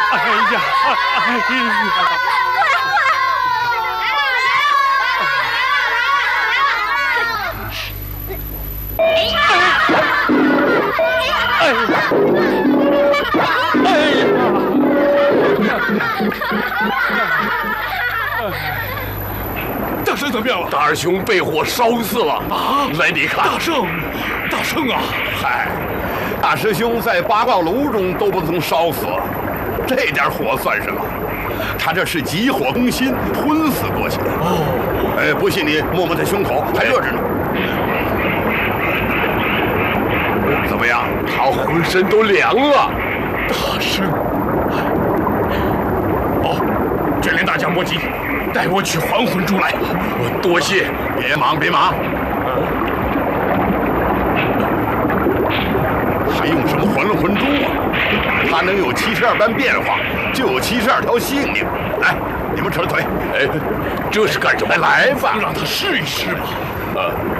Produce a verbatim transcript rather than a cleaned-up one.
哎呀，哎呀！哎呀！大圣怎么样了？ 大二兄被火烧死了啊！来，你看， 大圣，大圣啊！ 嗨，大师兄在八卦炉中都不曾烧死，这点火算什么？他这是急火攻心，昏死过去的。哦，哎，不信你摸摸他胸口，还热着呢。怎么样？他浑身都凉了。 大圣，哦，卷帘大将莫急，带我去还魂珠来。 我多谢，别忙别忙。还用什么还了魂珠啊？他能有七十二般变化，就有七十二条性命。来，你们扯腿。哎，这是干什么？来吧， 让他试一试吧。 呃。